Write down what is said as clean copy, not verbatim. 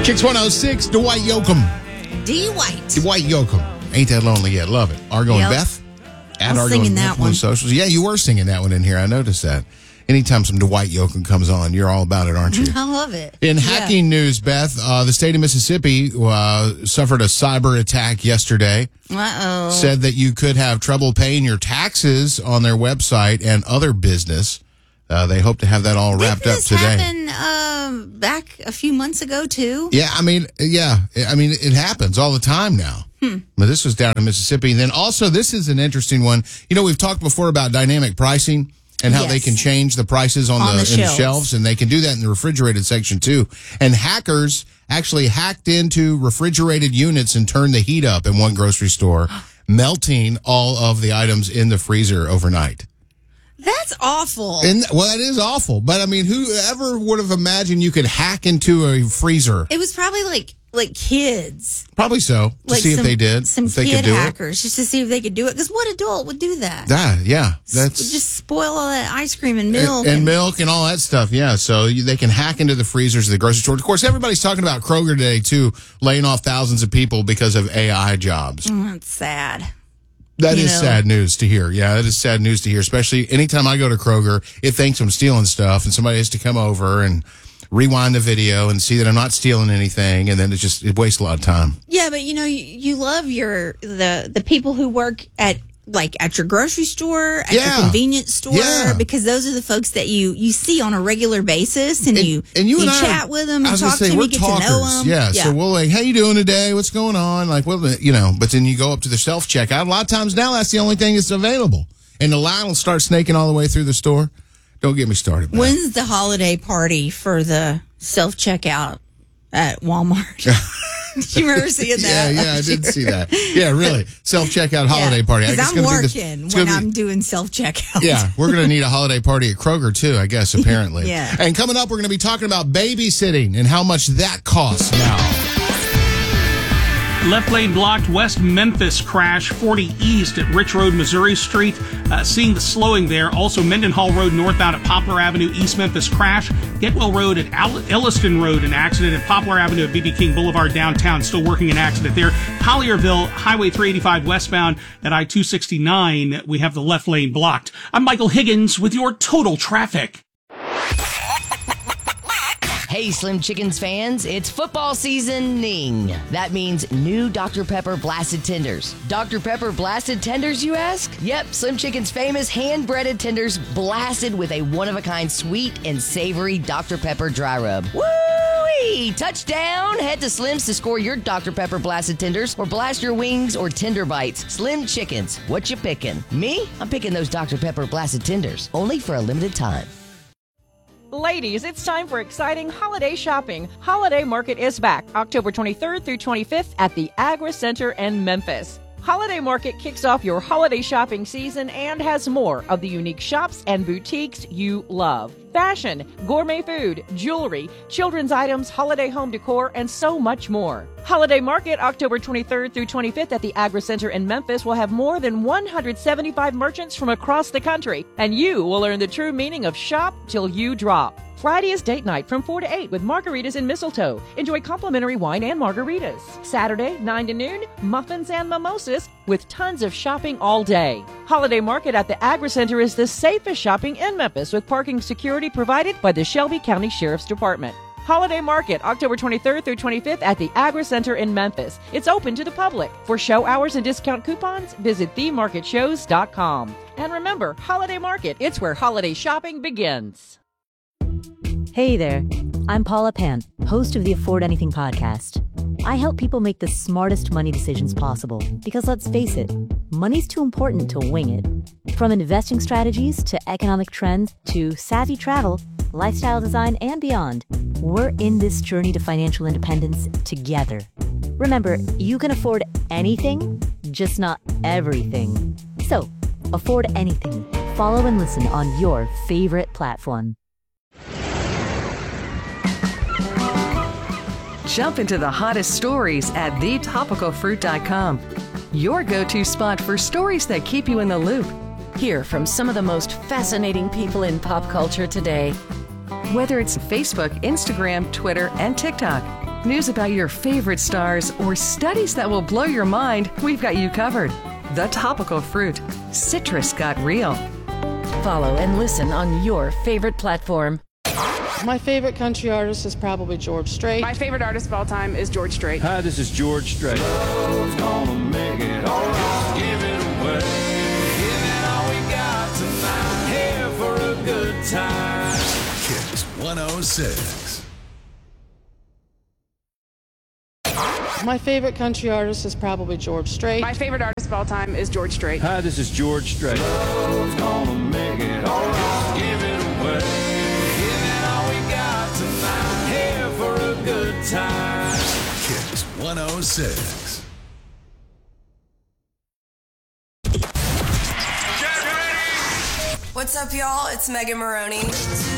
Chicks 106, Dwight Yoakam. Dwight Yoakam. Ain't That Lonely Yet. Love it. Argo and Beth. I was singing that one. Socials. Yeah, you were singing that one in here. I noticed that. Anytime some Dwight Yoakam comes on, you're all about it, aren't you? I love it. In hacking news, Beth, the state of Mississippi suffered a cyber attack yesterday. Uh-oh. Said that you could have trouble paying your taxes on their website and other business. They hope to have that all wrapped up today. Didn't this happen back a few months ago, too? Yeah, I mean, it happens all the time now. But this was down in Mississippi. And then also, this is an interesting one. You know, we've talked before about dynamic pricing and how they can change the prices on the shelves, and they can do that in the refrigerated section, too. And hackers actually hacked into refrigerated units and turned the heat up in one grocery store, melting all of the items in the freezer overnight. That's awful. Well, that is awful. But, I mean, whoever would have imagined you could hack into a freezer? It was probably like kids. Probably so, to see if they did. Some if they kid could do hackers, just to see if they could do it. Because what adult would do that? Yeah. That's just spoil all that ice cream and milk. And milk and all that stuff, yeah. So they can hack into the freezers of the grocery store. Of course, everybody's talking about Kroger today, too, laying off thousands of people because of AI jobs. That's sad. That is sad news to hear. Yeah, that is sad news to hear, especially anytime I go to Kroger, it thinks I'm stealing stuff, and somebody has to come over and rewind the video and see that I'm not stealing anything, and then it wastes a lot of time. Yeah, but you love the people who work at your grocery store, at your convenience store, because those are the folks that you see on a regular basis, and you chat with them and talk to them, you get to know them. Yeah, so we'll how you doing today? What's going on? But then you go up to the self-checkout. A lot of times now, that's the only thing that's available. And the line will start snaking all the way through the store. Don't get me started. When's the holiday party for the self-checkout at Walmart? Did you remember seeing that? Yeah, I did see that. Yeah, really. Self-checkout holiday party. Because I'm working when I'm doing self-checkout. Yeah, we're going to need a holiday party at Kroger, too, I guess, apparently. Yeah. And coming up, we're going to be talking about babysitting and how much that costs now. Left lane blocked, West Memphis crash, 40 east at Rich Road, Missouri Street. Seeing the slowing there. Also, Mendenhall Road northbound at Poplar Avenue, East Memphis crash. Getwell Road at Elliston Road, an accident at Poplar Avenue at B.B. King Boulevard downtown. Still working an accident there. Collierville, Highway 385 westbound at I-269. We have the left lane blocked. I'm Michael Higgins with your total traffic. Hey, Slim Chickens fans, it's football seasoning. That means new Dr. Pepper Blasted Tenders. Dr. Pepper Blasted Tenders, you ask? Yep, Slim Chicken's famous hand-breaded tenders blasted with a one-of-a-kind sweet and savory Dr. Pepper dry rub. Woo-wee! Touchdown! Head to Slim's to score your Dr. Pepper Blasted Tenders or blast your wings or tender bites. Slim Chickens, what you picking? Me? I'm picking those Dr. Pepper Blasted Tenders, only for a limited time. Ladies, it's time for exciting holiday shopping. Holiday Market is back October 23rd through 25th at the Agri Center in Memphis. Holiday Market kicks off your holiday shopping season and has more of the unique shops and boutiques you love. Fashion, gourmet food, jewelry, children's items, holiday home decor, and so much more. Holiday Market, October 23rd through 25th at the Agri Center in Memphis will have more than 175 merchants from across the country, and you will learn the true meaning of shop till you drop. Friday is date night from 4 to 8 with margaritas and mistletoe. Enjoy complimentary wine and margaritas. Saturday, 9 to noon, muffins and mimosas with tons of shopping all day. Holiday Market at the Agri Center is the safest shopping in Memphis with parking security provided by the Shelby County Sheriff's Department. Holiday Market, October 23rd through 25th at the Agri Center in Memphis. It's open to the public. For show hours and discount coupons, visit themarketshows.com. And remember, Holiday Market, it's where holiday shopping begins. Hey there, I'm Paula Pant, host of the Afford Anything podcast. I help people make the smartest money decisions possible because let's face it, money's too important to wing it. From investing strategies to economic trends to savvy travel, lifestyle design, and beyond, we're in this journey to financial independence together. Remember, you can afford anything, just not everything. So, afford anything. Follow and listen on your favorite platform. Jump into the hottest stories at thetopicalfruit.com. Your go-to spot for stories that keep you in the loop. Hear from some of the most fascinating people in pop culture today. Whether it's Facebook, Instagram, Twitter, and TikTok, News about your favorite stars, or studies that will blow your mind, we've got you covered. The Topical Fruit. Citrus got real. Follow and listen on your favorite platform. My favorite country artist is probably George Strait. My favorite artist of all time is George Strait. Hi, this is George Strait. Love's gonna make it all right. Give it away. Give it all we got tonight. Here for a good time. Kicks 106. My favorite country artist is probably George Strait. My favorite artist of all time is George Strait. Hi, this is George Strait. Love's gonna make it all right. Give it away. Give it all we got tonight. Here for a good time. Kicks 106. What's up, y'all? It's Megan Maroney.